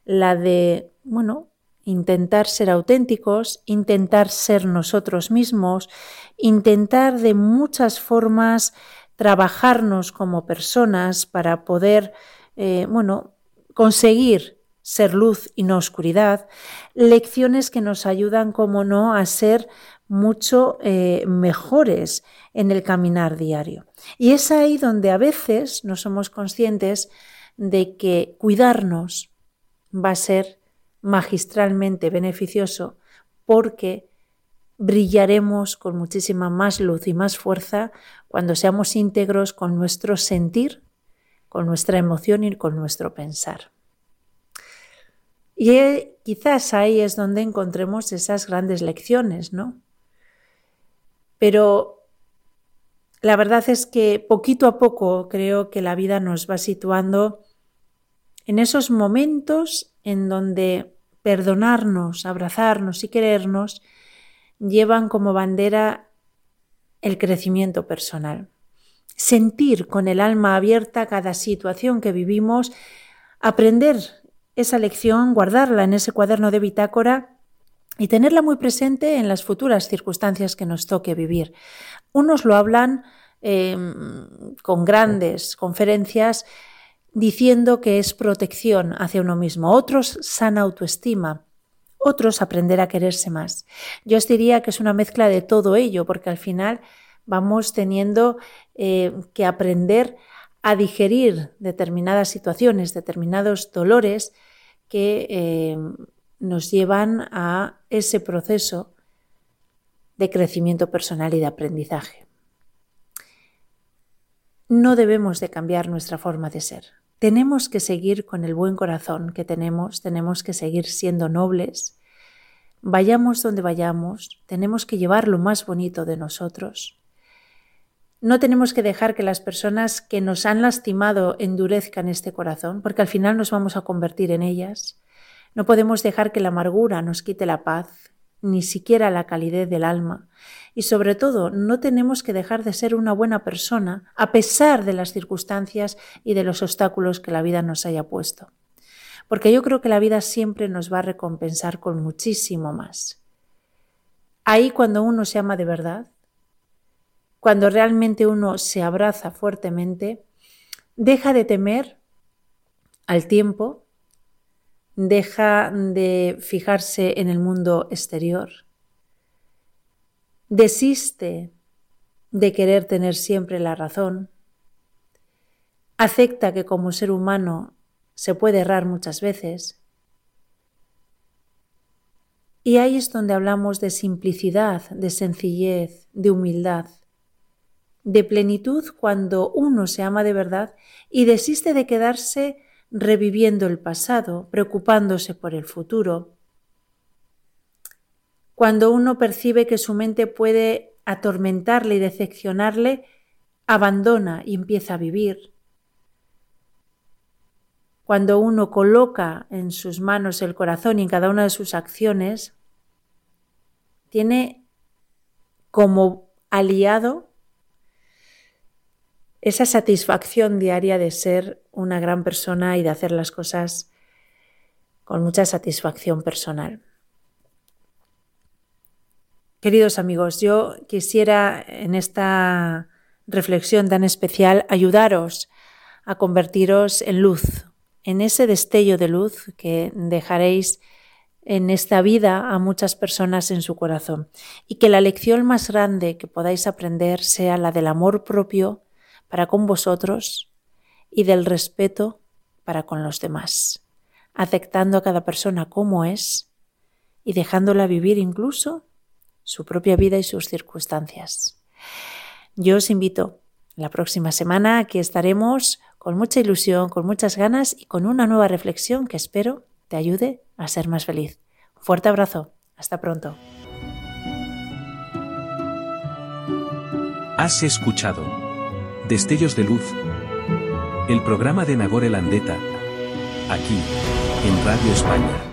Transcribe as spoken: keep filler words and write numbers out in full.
la de, bueno, intentar ser auténticos, intentar ser nosotros mismos, intentar de muchas formas trabajarnos como personas para poder, eh, bueno, conseguir ser luz y no oscuridad, lecciones que nos ayudan, como no, a ser mucho eh, mejores en el caminar diario. Y es ahí donde a veces no somos conscientes de que cuidarnos va a ser magistralmente beneficioso, porque brillaremos con muchísima más luz y más fuerza cuando seamos íntegros con nuestro sentir, con nuestra emoción y con nuestro pensar. Y eh, quizás ahí es donde encontremos esas grandes lecciones, ¿no? Pero la verdad es que poquito a poco creo que la vida nos va situando en esos momentos en donde perdonarnos, abrazarnos y querernos llevan como bandera el crecimiento personal. Sentir con el alma abierta cada situación que vivimos, aprender esa lección, guardarla en ese cuaderno de bitácora y tenerla muy presente en las futuras circunstancias que nos toque vivir. Unos lo hablan eh, con grandes conferencias diciendo que es protección hacia uno mismo, otros sana autoestima, otros aprender a quererse más. Yo os diría que es una mezcla de todo ello, porque al final vamos teniendo eh, que aprender a digerir determinadas situaciones, determinados dolores que eh, nos llevan a ese proceso de crecimiento personal y de aprendizaje. No debemos de cambiar nuestra forma de ser. Tenemos que seguir con el buen corazón que tenemos, tenemos que seguir siendo nobles. Vayamos donde vayamos, tenemos que llevar lo más bonito de nosotros. No tenemos que dejar que las personas que nos han lastimado endurezcan este corazón, porque al final nos vamos a convertir en ellas. No podemos dejar que la amargura nos quite la paz, ni siquiera la calidez del alma. Y sobre todo, no tenemos que dejar de ser una buena persona a pesar de las circunstancias y de los obstáculos que la vida nos haya puesto. Porque yo creo que la vida siempre nos va a recompensar con muchísimo más. Ahí, cuando uno se ama de verdad, cuando realmente uno se abraza fuertemente, deja de temer al tiempo, deja de fijarse en el mundo exterior, desiste de querer tener siempre la razón, acepta que como ser humano se puede errar muchas veces. Y ahí es donde hablamos de simplicidad, de sencillez, de humildad, de plenitud, cuando uno se ama de verdad y desiste de quedarse reviviendo el pasado, preocupándose por el futuro. Cuando uno percibe que su mente puede atormentarle y decepcionarle, abandona y empieza a vivir. Cuando uno coloca en sus manos el corazón y en cada una de sus acciones, tiene como aliado esa satisfacción diaria de ser una gran persona y de hacer las cosas con mucha satisfacción personal. Queridos amigos, yo quisiera en esta reflexión tan especial ayudaros a convertiros en luz, en ese destello de luz que dejaréis en esta vida a muchas personas en su corazón, y que la lección más grande que podáis aprender sea la del amor propio para con vosotros y del respeto para con los demás, aceptando a cada persona como es y dejándola vivir incluso su propia vida y sus circunstancias. Yo os invito la próxima semana, aquí estaremos con mucha ilusión, con muchas ganas y con una nueva reflexión que espero te ayude a ser más feliz. Un fuerte abrazo. Hasta pronto. Has escuchado Destellos de Luz, el programa de Nagore Landeta, aquí, en Radio España.